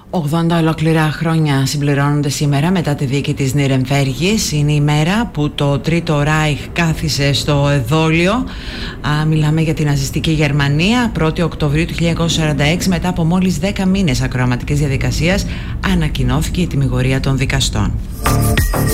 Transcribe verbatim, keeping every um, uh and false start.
ογδόντα ολόκληρα χρόνια συμπληρώνονται σήμερα μετά τη δίκη της Νιρεμβέργης. Είναι η μέρα που το Τρίτο Ράιχ κάθισε στο εδόλιο. Α, μιλάμε για την ναζιστική Γερμανία. πρώτη Οκτωβρίου του χίλια εννιακόσια σαράντα έξι, μετά από μόλις δέκα μήνες ακροαματικής διαδικασίας, ανακοινώθηκε η τιμιγορία των δικαστών.